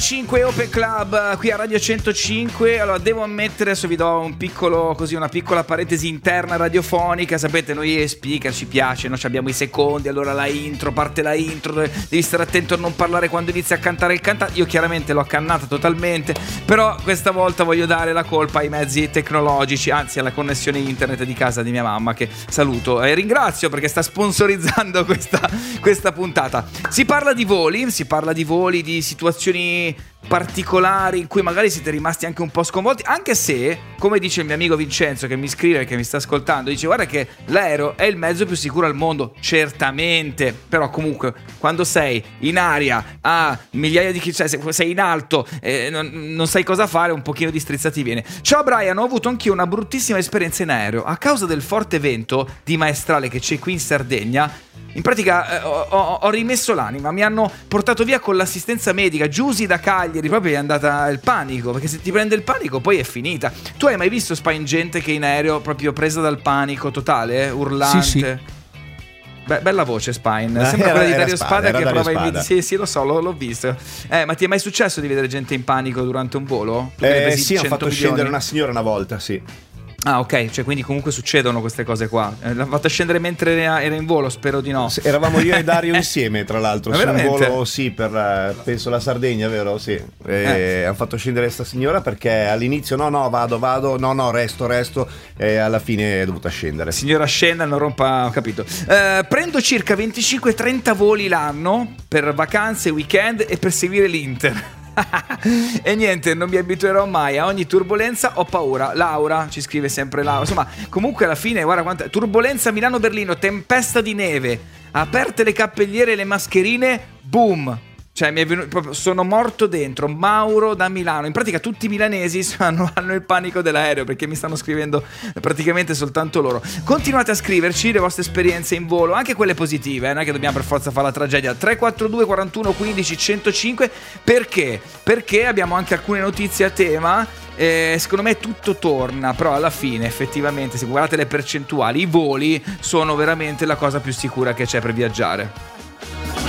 5 Open Club qui a Radio 105. Allora devo ammettere, adesso vi do una piccola parentesi interna radiofonica. Sapete, noi speaker ci piace, no? Abbiamo i secondi, allora parte la intro, devi stare attento a non parlare quando inizia a cantare il cantante. Io chiaramente l'ho accannata totalmente, però questa volta voglio dare la colpa ai mezzi tecnologici, anzi alla connessione internet di casa di mia mamma, che saluto e ringrazio perché sta sponsorizzando questa puntata. Si parla di voli, di situazioni particolari in cui magari siete rimasti anche un po' sconvolti, anche se, come dice il mio amico Vincenzo che mi scrive, che mi sta ascoltando, dice: guarda che l'aereo è il mezzo più sicuro al mondo. Certamente, però comunque quando sei in aria a migliaia di chilometri, cioè sei in alto, non sai cosa fare, un pochino di strizzati viene. Ciao Brian, ho avuto anch'io una bruttissima esperienza in aereo a causa del forte vento di maestrale che c'è qui in Sardegna. In pratica ho rimesso l'anima, mi hanno portato via con l'assistenza medica, Giusy da Cagliari, proprio è andata il panico, perché se ti prende il panico poi è finita. Tu hai mai visto Spine gente che in aereo proprio presa dal panico totale, urlante? Sì. Bella voce Spine, sembra quella di Dario Spada che prova in... Sì, lo so, l'ho visto. Ma ti è mai successo di vedere gente in panico durante un volo? Sì, ho fatto scendere una signora una volta, sì. Ah, ok, cioè quindi comunque succedono queste cose qua. L'ha fatta scendere mentre era in volo, spero di no. Eravamo io e Dario insieme, tra l'altro. Su un volo, sì, per penso la Sardegna, vero? Sì. Hanno fatto scendere questa signora perché all'inizio no, vado, no, resto, e alla fine è dovuta scendere. Signora scenda, non rompa, ho capito. Prendo circa 25-30 voli l'anno per vacanze, weekend e per seguire l'Inter. E niente, non mi abituerò mai. A ogni turbolenza ho paura. Laura, ci scrive sempre Laura. Insomma, comunque alla fine, guarda quanta turbolenza. Milano-Berlino, tempesta di neve, aperte le cappelliere e le mascherine, boom. Cioè mi è venuto, proprio, sono morto dentro. Mauro da Milano. In pratica tutti i milanesi hanno il panico dell'aereo, perché mi stanno scrivendo praticamente soltanto loro. Continuate a scriverci le vostre esperienze in volo, anche quelle positive, non è che dobbiamo per forza fare la tragedia. 342 41 15 105. Perché abbiamo anche alcune notizie a tema. Secondo me tutto torna, però alla fine effettivamente, se guardate le percentuali, i voli sono veramente la cosa più sicura che c'è per viaggiare.